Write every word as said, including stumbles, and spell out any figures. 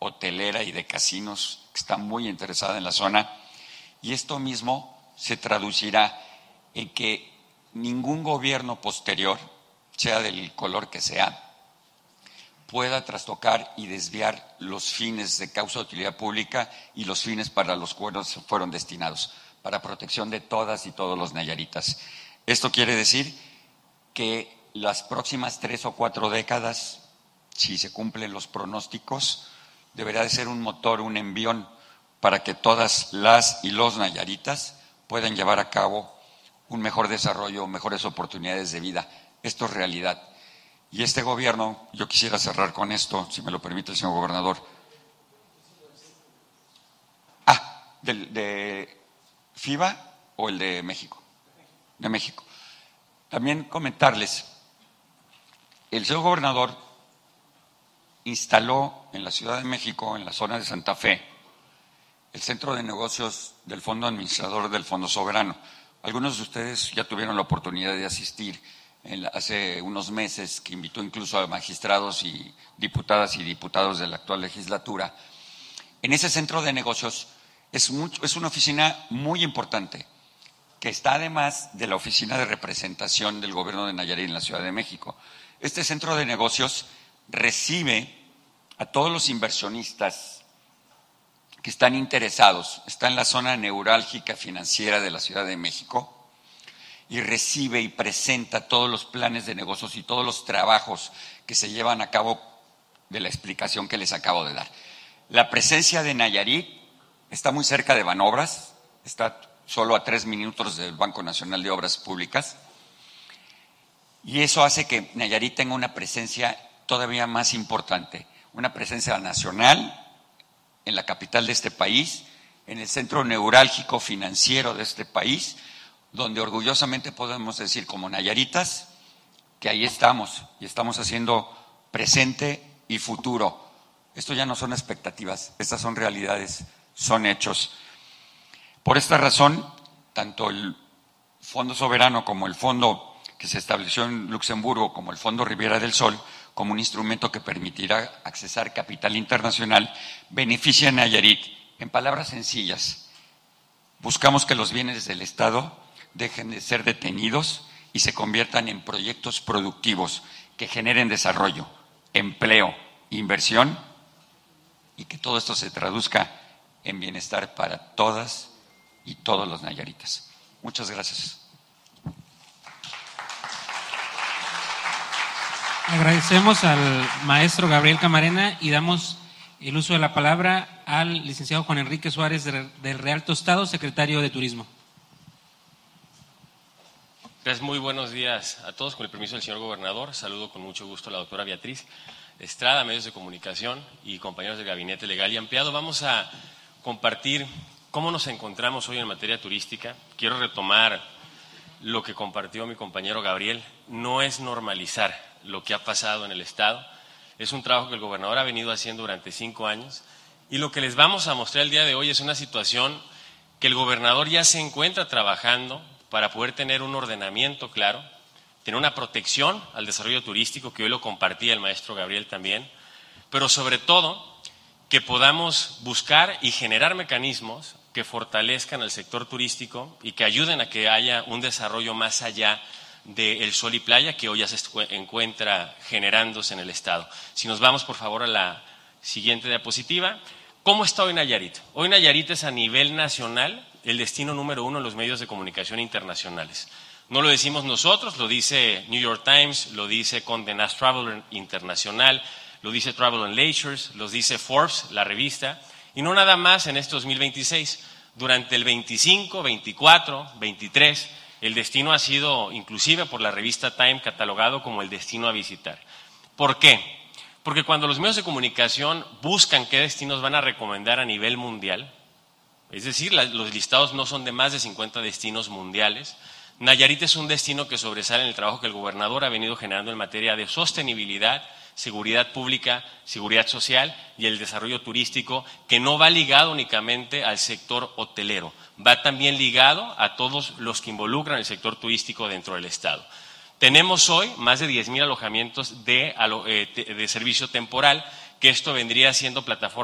hotelera y de casinos que está muy interesada en la zona, y esto mismo se traducirá en que ningún gobierno posterior, sea del color que sea, pueda trastocar y desviar los fines de causa de utilidad pública y los fines para los cuales fueron destinados, para protección de todas y todos los nayaritas. Esto quiere decir que las próximas tres o cuatro décadas, si se cumplen los pronósticos, deberá de ser un motor, un envión, para que todas las y los nayaritas puedan llevar a cabo un mejor desarrollo, mejores oportunidades de vida. Esto es realidad. Y este gobierno, yo quisiera cerrar con esto, si me lo permite el señor gobernador. Ah, ¿del, de FIBA o el de México? De México. También comentarles, el señor gobernador instaló en la Ciudad de México, en la zona de Santa Fe, el centro de negocios del Fondo Administrador del Fondo Soberano. Algunos de ustedes ya tuvieron la oportunidad de asistir en, hace unos meses, que invitó incluso a magistrados y diputadas y diputados de la actual legislatura. En ese centro de negocios es, mucho, es una oficina muy importante, que está además de la oficina de representación del gobierno de Nayarit en la Ciudad de México. Este centro de negocios recibe a todos los inversionistas que están interesados, está en la zona neurálgica financiera de la Ciudad de México, y recibe y presenta todos los planes de negocios y todos los trabajos que se llevan a cabo de la explicación que les acabo de dar. La presencia de Nayarit está muy cerca de Banobras, está solo a tres minutos del Banco Nacional de Obras Públicas, y eso hace que Nayarit tenga una presencia todavía más importante, una presencia nacional en la capital de este país, en el centro neurálgico financiero de este país, donde orgullosamente podemos decir como nayaritas que ahí estamos y estamos haciendo presente y futuro. Esto ya no son expectativas, estas son realidades, son hechos. Por esta razón, tanto el Fondo Soberano como el fondo que se estableció en Luxemburgo, como el Fondo Riviera del Sol, como un instrumento que permitirá accesar capital internacional, beneficia a Nayarit. En palabras sencillas, buscamos que los bienes del Estado dejen de ser detenidos y se conviertan en proyectos productivos que generen desarrollo, empleo, inversión, y que todo esto se traduzca en bienestar para todas y todos los nayaritas. Muchas gracias. Agradecemos al maestro Gabriel Camarena y damos el uso de la palabra al licenciado Juan Enrique Suárez del Real Tostado, secretario de Turismo. Gracias, muy buenos días a todos. Con el permiso del señor gobernador, saludo con mucho gusto a la doctora Beatriz Estrada, medios de comunicación y compañeros del Gabinete Legal y Ampliado. Vamos a compartir cómo nos encontramos hoy en materia turística. Quiero retomar lo que compartió mi compañero Gabriel. No es normalizar lo que ha pasado en el Estado. Es un trabajo que el gobernador ha venido haciendo durante cinco años y lo que les vamos a mostrar el día de hoy es una situación que el gobernador ya se encuentra trabajando para poder tener un ordenamiento claro, tener una protección al desarrollo turístico, que hoy lo compartía el maestro Gabriel también, pero sobre todo que podamos buscar y generar mecanismos que fortalezcan al sector turístico y que ayuden a que haya un desarrollo más allá del sol y playa que hoy ya se encuentra generándose en el Estado. Si nos vamos, por favor, a la siguiente diapositiva. ¿Cómo está hoy Nayarit? Hoy Nayarit es a nivel nacional el destino número uno en los medios de comunicación internacionales. No lo decimos nosotros, lo dice New York Times, lo dice Condé Nast Traveler Internacional, lo dice Travel and Leisures, lo dice Forbes, la revista, y no nada más en este dos mil veintiséis. Durante el veinticinco, veinticuatro, veintitrés, el destino ha sido, inclusive por la revista Time, catalogado como el destino a visitar. ¿Por qué? Porque cuando los medios de comunicación buscan qué destinos van a recomendar a nivel mundial, es decir, los listados no son de más de cincuenta destinos mundiales, Nayarit es un destino que sobresale en el trabajo que el gobernador ha venido generando en materia de sostenibilidad, seguridad pública, seguridad social y el desarrollo turístico, que no va ligado únicamente al sector hotelero, va también ligado a todos los que involucran el sector turístico dentro del Estado. Tenemos hoy más de diez mil alojamientos de, de servicio temporal, que esto vendría siendo plataforma